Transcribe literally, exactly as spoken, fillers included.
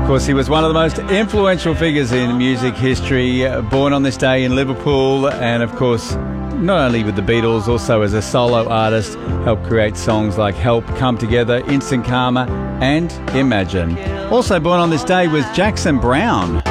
course, he was one of the most influential figures in music history, uh, born on this day in Liverpool, and of course, not only with the Beatles, also as a solo artist, helped create songs like Help, Come Together, Instant Karma, and Imagine. Also born on this day was Jackson Browne.